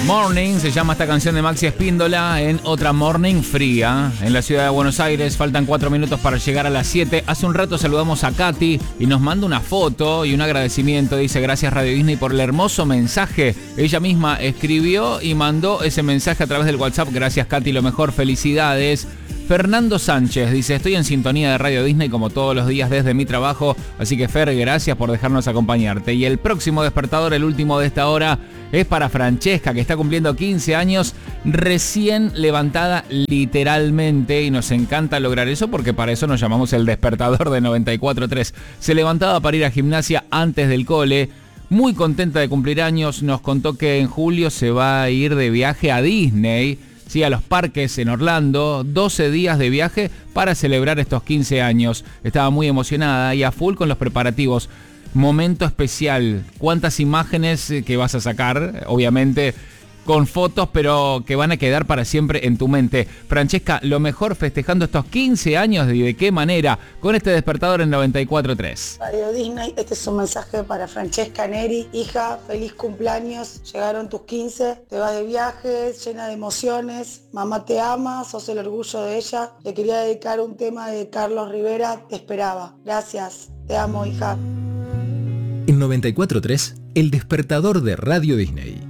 Morning, se llama esta canción de Maxi Espíndola en otra Morning fría en la ciudad de Buenos Aires. Faltan 4 minutos para llegar a las 7. Hace un rato saludamos a Katy y nos manda una foto y un agradecimiento. Dice: gracias Radio Disney por el hermoso mensaje. Ella misma escribió y mandó ese mensaje a través del WhatsApp. Gracias Katy, lo mejor, felicidades. Fernando Sánchez dice: estoy en sintonía de Radio Disney como todos los días desde mi trabajo, así que Fer, gracias por dejarnos acompañarte. Y el próximo despertador, el último de esta hora, es para Francesca, que está cumpliendo 15 años, recién levantada literalmente, y nos encanta lograr eso porque para eso nos llamamos el despertador de 94.3. Se levantaba para ir a gimnasia antes del cole. Muy contenta de cumplir años, nos contó que en julio se va a ir de viaje a Disney. Sí, a los parques en Orlando, 12 días de viaje para celebrar estos 15 años. Estaba muy emocionada y a full con los preparativos. Momento especial. ¿Cuántas imágenes que vas a sacar? Obviamente con fotos, pero que van a quedar para siempre en tu mente. Francesca, lo mejor festejando estos 15 años, y de qué manera, con este despertador en 94.3. Radio Disney, este es un mensaje para Francesca Neri. Hija, feliz cumpleaños, llegaron tus 15, te vas de viaje, llena de emociones, mamá te ama, sos el orgullo de ella. Le quería dedicar un tema de Carlos Rivera, Te esperaba. Gracias, te amo, hija. En 94.3, el despertador de Radio Disney.